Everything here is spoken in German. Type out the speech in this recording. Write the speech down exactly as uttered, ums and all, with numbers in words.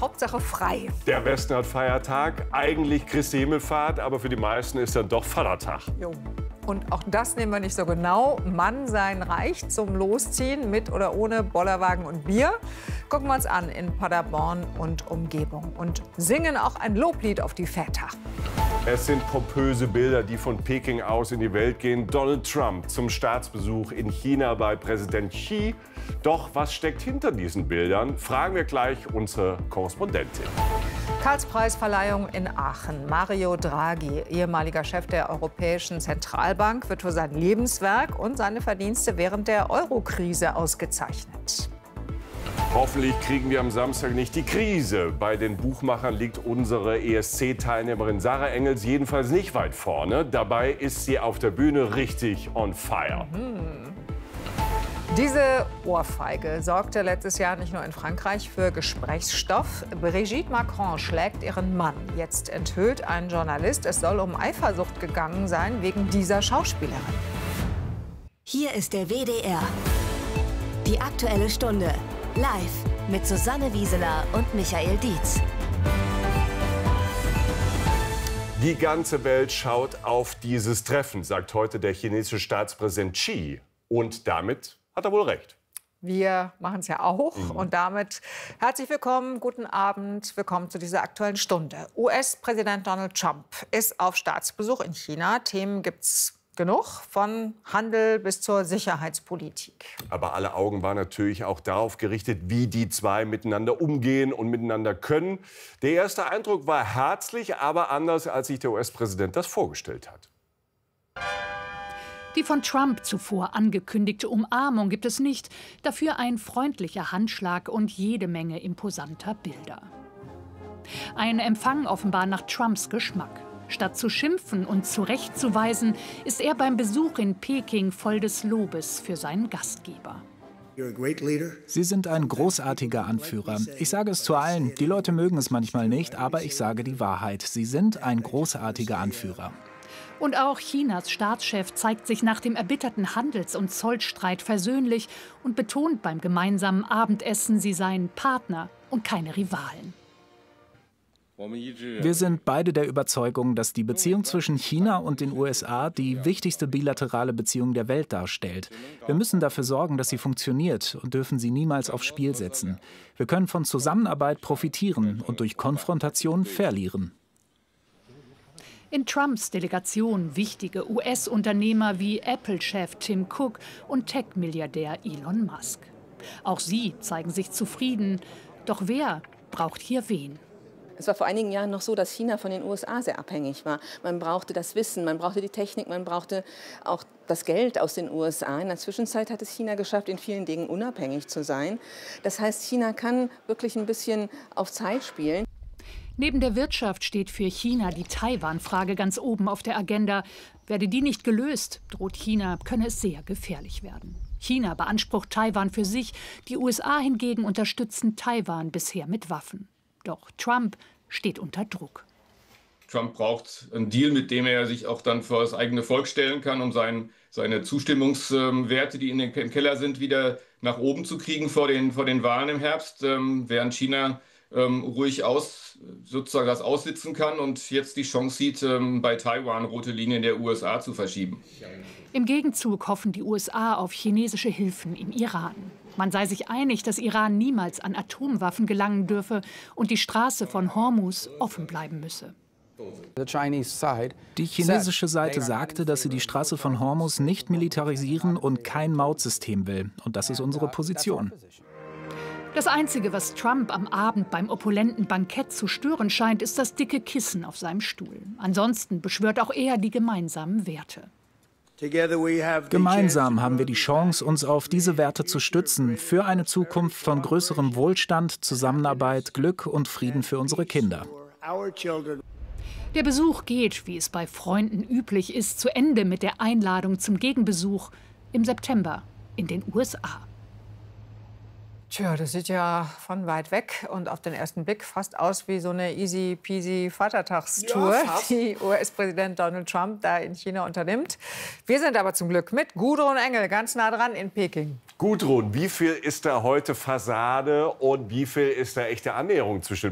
Hauptsache frei. Der Westen hat Feiertag, eigentlich Christi Himmelfahrt, aber für die meisten ist dann doch Vatertag. Jo. Und auch das nehmen wir nicht so genau. Mann sein reicht zum Losziehen, mit oder ohne Bollerwagen und Bier. Gucken wir uns an in Paderborn und Umgebung und singen auch ein Loblied auf die Väter. Es sind pompöse Bilder, die von Peking aus in die Welt gehen. Donald Trump zum Staatsbesuch in China bei Präsident Xi. Doch was steckt hinter diesen Bildern? Fragen wir gleich unsere Korrespondentin. Karlspreisverleihung in Aachen. Mario Draghi, ehemaliger Chef der Europäischen Zentralbank, wird für sein Lebenswerk und seine Verdienste während der Euro-Krise ausgezeichnet. Hoffentlich kriegen wir am Samstag nicht die Krise. Bei den Buchmachern liegt unsere E S C-Teilnehmerin Sarah Engels jedenfalls nicht weit vorne. Dabei ist sie auf der Bühne richtig on fire. Mhm. Diese Ohrfeige sorgte letztes Jahr nicht nur in Frankreich für Gesprächsstoff. Brigitte Macron schlägt ihren Mann. Jetzt enthüllt ein Journalist, es soll um Eifersucht gegangen sein wegen dieser Schauspielerin. Hier ist der W D R. Die Aktuelle Stunde. Live mit Susanne Wieseler und Michael Dietz. Die ganze Welt schaut auf dieses Treffen, sagt heute der chinesische Staatspräsident Xi. Und damit hat er wohl recht. Wir machen es ja auch. Mhm. Und damit herzlich willkommen, guten Abend, willkommen zu dieser Aktuellen Stunde. U S-Präsident Donald Trump ist auf Staatsbesuch in China. Themen gibt's genug, von Handel bis zur Sicherheitspolitik. Aber alle Augen waren natürlich auch darauf gerichtet, wie die zwei miteinander umgehen und miteinander können. Der erste Eindruck war herzlich, aber anders, als sich der U S-Präsident das vorgestellt hat. Die von Trump zuvor angekündigte Umarmung gibt es nicht. Dafür ein freundlicher Handschlag und jede Menge imposanter Bilder. Ein Empfang offenbar nach Trumps Geschmack. Statt zu schimpfen und zurechtzuweisen, ist er beim Besuch in Peking voll des Lobes für seinen Gastgeber. Sie sind ein großartiger Anführer. Ich sage es zu allen. Die Leute mögen es manchmal nicht, aber ich sage die Wahrheit. Sie sind ein großartiger Anführer. Und auch Chinas Staatschef zeigt sich nach dem erbitterten Handels- und Zollstreit versöhnlich und betont beim gemeinsamen Abendessen, sie seien Partner und keine Rivalen. Wir sind beide der Überzeugung, dass die Beziehung zwischen China und den U S A die wichtigste bilaterale Beziehung der Welt darstellt. Wir müssen dafür sorgen, dass sie funktioniert und dürfen sie niemals aufs Spiel setzen. Wir können von Zusammenarbeit profitieren und durch Konfrontation verlieren. In Trumps Delegation wichtige U S-Unternehmer wie Apple-Chef Tim Cook und Tech-Milliardär Elon Musk. Auch sie zeigen sich zufrieden. Doch wer braucht hier wen? Es war vor einigen Jahren noch so, dass China von den U S A sehr abhängig war. Man brauchte das Wissen, man brauchte die Technik, man brauchte auch das Geld aus den U S A. In der Zwischenzeit hat es China geschafft, in vielen Dingen unabhängig zu sein. Das heißt, China kann wirklich ein bisschen auf Zeit spielen. Neben der Wirtschaft steht für China die Taiwan-Frage ganz oben auf der Agenda. Werde die nicht gelöst, droht China, könne es sehr gefährlich werden. China beansprucht Taiwan für sich, die U S A hingegen unterstützen Taiwan bisher mit Waffen. Doch Trump steht unter Druck. Trump braucht einen Deal, mit dem er sich auch dann vor das eigene Volk stellen kann, um sein, seine Zustimmungswerte, die in den, im Keller sind, wieder nach oben zu kriegen vor den, vor den Wahlen im Herbst, ähm, während China ähm, ruhig aus, sozusagen das aussitzen kann und jetzt die Chance sieht, ähm, bei Taiwan rote Linien der U S A zu verschieben. Im Gegenzug hoffen die U S A auf chinesische Hilfen im Iran. Man sei sich einig, dass Iran niemals an Atomwaffen gelangen dürfe und die Straße von Hormuz offen bleiben müsse. Die chinesische Seite sagte, dass sie die Straße von Hormuz nicht militarisieren und kein Mautsystem will. Und das ist unsere Position. Das Einzige, was Trump am Abend beim opulenten Bankett zu stören scheint, ist das dicke Kissen auf seinem Stuhl. Ansonsten beschwört auch er die gemeinsamen Werte. Gemeinsam haben wir die Chance, uns auf diese Werte zu stützen, für eine Zukunft von größerem Wohlstand, Zusammenarbeit, Glück und Frieden für unsere Kinder. Der Besuch geht, wie es bei Freunden üblich ist, zu Ende mit der Einladung zum Gegenbesuch im September in den U S A. Tja, das sieht ja von weit weg und auf den ersten Blick fast aus wie so eine easy-peasy Vatertagstour, ja, die U S-Präsident Donald Trump da in China unternimmt. Wir sind aber zum Glück mit Gudrun Engel ganz nah dran in Peking. Gudrun, wie viel ist da heute Fassade und wie viel ist da echte Annäherung zwischen